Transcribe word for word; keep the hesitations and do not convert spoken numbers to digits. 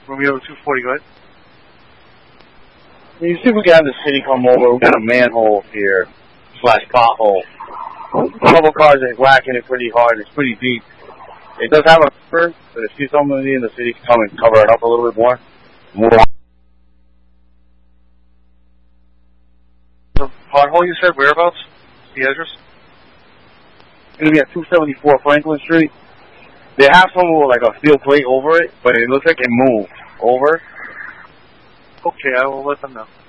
Romeo two forty, go ahead. Can you see if we can have the city come over? We've got a manhole here, slash pothole. A couple cars are whacking it pretty hard. It's pretty deep. It does have a cover, but if you somebody in the city can come and cover it up a little bit more. more. The pothole you said, whereabouts? The address? It's going to be at two seventy-four Franklin Street. They have some with like a steel plate over it, but it looks like it moved over. Okay, I will let them know.